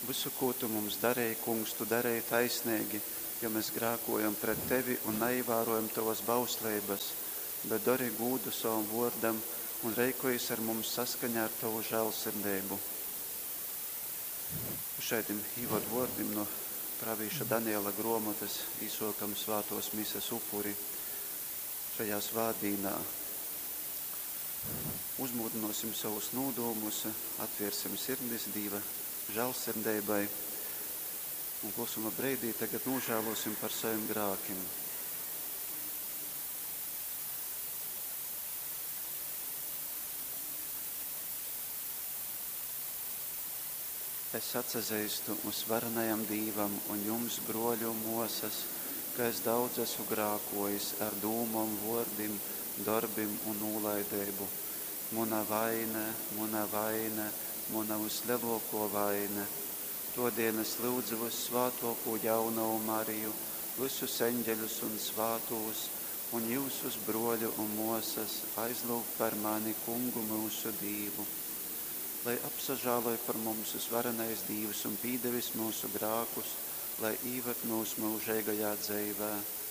Visu, ko tu mums darēji, kungs, tu darēji taisnīgi, jo mēs grēkojam pret tevi un neievērojam tavas bauslības, bet dari gūdu savam vārdam un rīkojies ar mums saskaņā ar tavu žēlsirdību. Šeit īvadu vārdiem no pravīša Daniela grāmatas izsākam svētos mises upuri šajā svētdienā. Uzmūdināsim savus nodomus, atvērsim sirdis Dieva žēlsirdībai un klusuma brīdī tagad nožēlosim par saviem grēkiem. Es atsazīstu uz varenajam Dīvam un jums, broļu mosas, ka es daudz esmu grēkojis ar dūmam, vārdiem, darbim un nolaidību. Mana vaina, mana vislielāko vaina. Todien es lūdzu visvētāko jauno Mariju, visus eņģeļus un svētos, un jūsus broļu un mosas aizlūgt par mani Kungu mūsu Dievu, lai apsažāloja par mums visvarenais Dievs un pīdevis mūsu grēkus, lai īved mūs mūžīgajā dzīvē.